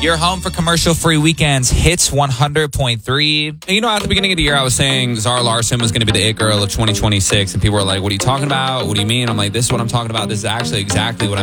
Your home for commercial-free weekends. Hits 100.3. You know, at the beginning of the year, I was saying Zara Larsson was going to be the it girl of 2026. And people were like, what are you talking about? What do you mean? I'm like, this is what I'm talking about. This is actually exactly what I'm